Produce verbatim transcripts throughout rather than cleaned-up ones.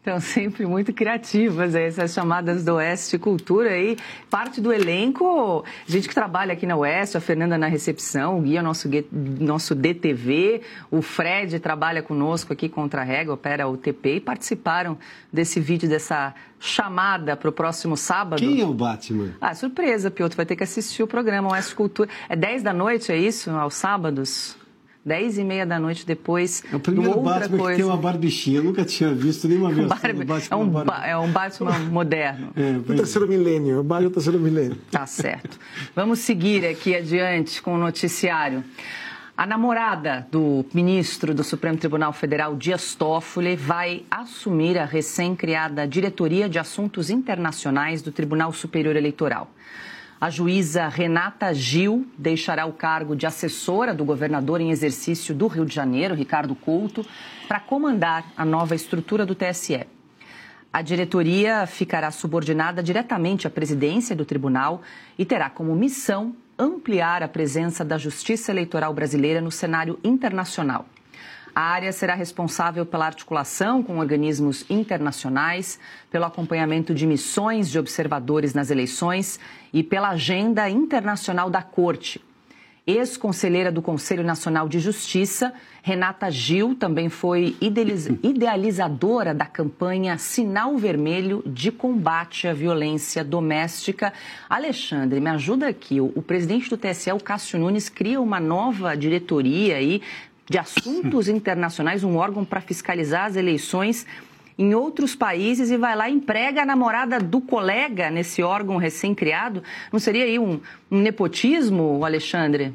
Estão sempre muito criativas essas chamadas do Oeste Cultura aí. Parte do elenco, gente que trabalha aqui na Oeste, a Fernanda na recepção, o Gui é o nosso, nosso D T V, o Fred trabalha conosco aqui contra a Régua, opera o T P e participaram desse vídeo, dessa chamada para o próximo sábado. Quem é o Batman? Ah, surpresa, Piotr, vai ter que assistir o programa Oeste Cultura. É dez da noite, é isso? Aos sábados? Dez e meia da noite depois. É o primeiro outra Batman coisa. que tem uma barbichinha. Eu nunca tinha visto nenhuma vez. Barbie, é, um ba é um Batman moderno. É, o terceiro milênio, o Batman do terceiro milênio. Tá certo. Vamos seguir aqui adiante com o noticiário. A namorada do ministro do Supremo Tribunal Federal, Dias Toffoli, vai assumir a recém-criada Diretoria de Assuntos Internacionais do Tribunal Superior Eleitoral. A juíza Renata Gil deixará o cargo de assessora do governador em exercício do Rio de Janeiro, Ricardo Couto, para comandar a nova estrutura do T S E. A diretoria ficará subordinada diretamente à presidência do tribunal e terá como missão ampliar a presença da justiça eleitoral brasileira no cenário internacional. A área será responsável pela articulação com organismos internacionais, pelo acompanhamento de missões de observadores nas eleições e pela agenda internacional da Corte. Ex-conselheira do Conselho Nacional de Justiça, Renata Gil também foi idealizadora da campanha Sinal Vermelho de combate à violência doméstica. Alexandre, me ajuda aqui. O presidente do T S E, o Cássio Nunes, cria uma nova diretoria aí de assuntos internacionais, um órgão para fiscalizar as eleições em outros países e vai lá e emprega a namorada do colega nesse órgão recém-criado. Não seria aí um, um nepotismo, Alexandre?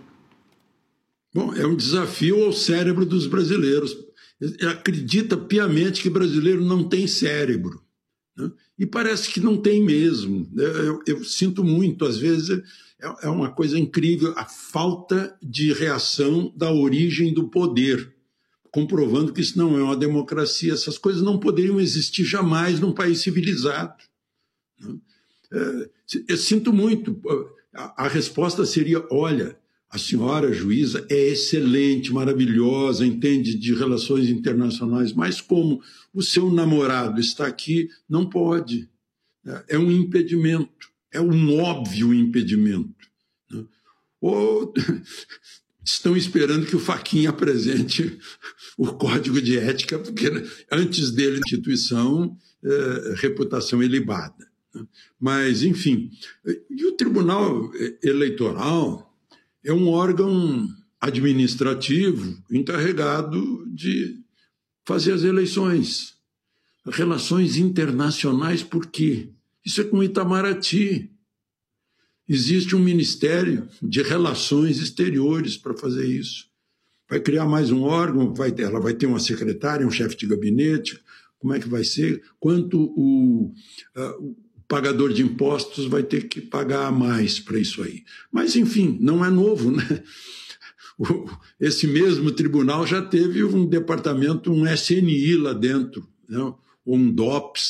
Bom, é um desafio ao cérebro dos brasileiros. Ele acredita piamente que brasileiro não tem cérebro, né? E parece que não tem mesmo. Eu, eu sinto muito, às vezes é uma coisa incrível a falta de reação da origem do poder, comprovando que isso não é uma democracia. Essas coisas não poderiam existir jamais num país civilizado. Eu sinto muito. A resposta seria, olha, a senhora juíza é excelente, maravilhosa, entende de relações internacionais, mas como o seu namorado está aqui, não pode. É um impedimento, é um óbvio impedimento. Ou estão esperando que o Fachin apresente o código de ética, porque antes dele, instituição, é, reputação ilibada. Mas, enfim, e o Tribunal Eleitoral é um órgão administrativo encarregado de fazer as eleições. Relações internacionais, por quê? Isso é com Itamaraty. Existe um Ministério de Relações Exteriores para fazer isso. Vai criar mais um órgão, vai ter, ela vai ter uma secretária, um chefe de gabinete, como é que vai ser? Quanto o, uh, o pagador de impostos vai ter que pagar mais para isso aí. Mas, enfim, não é novo, né? O, esse mesmo tribunal já teve um departamento, um S N I lá dentro, né? Um D O P S,